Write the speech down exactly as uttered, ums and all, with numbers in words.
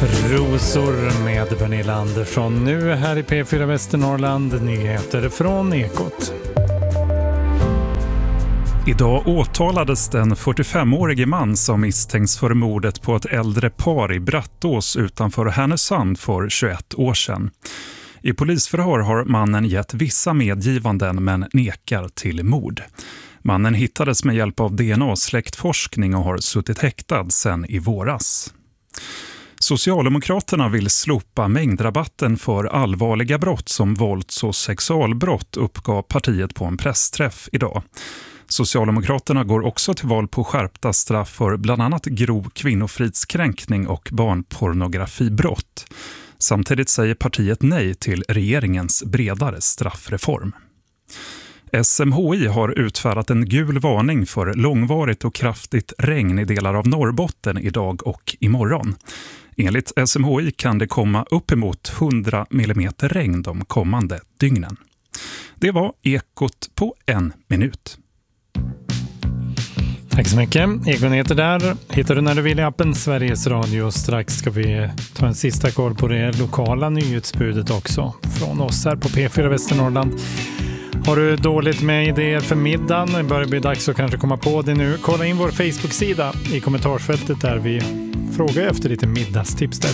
Rosor med Pernilla Andersson. Nu här i P fyra Västernorrland, nyheter från Ekot. Idag åtalades den fyrtiofemårige man som misstänks för mordet på ett äldre par i Brattås utanför Härnösand för tjugoett år sedan. I polisförhör har mannen gett vissa medgivanden men nekar till mord. Mannen hittades med hjälp av D N A-släktforskning och har suttit häktad sedan i våras. Socialdemokraterna vill slopa mängdrabatten för allvarliga brott som vålds- och sexualbrott, uppgav partiet på en pressträff idag. Socialdemokraterna går också till val på skärpta straff för bland annat grov kvinnofridskränkning och barnpornografibrott. Samtidigt säger partiet nej till regeringens bredare straffreform. S M H I har utfärdat en gul varning för långvarigt och kraftigt regn i delar av Norrbotten idag och imorgon. Enligt S M H I kan det komma uppemot hundra millimeter regn de kommande dygnen. Det var Ekot på en minut. Tack så mycket. Ekonyheter där hittar du när du vill i appen Sveriges Radio. Strax ska vi ta en sista koll på det lokala nyhetsbudet också från oss här på P fyra Västernorrland. Har du dåligt med idéer för middagen? Det börjar bli dags att kanske komma på det nu. Kolla in vår Facebook-sida i kommentarsfältet där vi frågar efter lite middagstips där.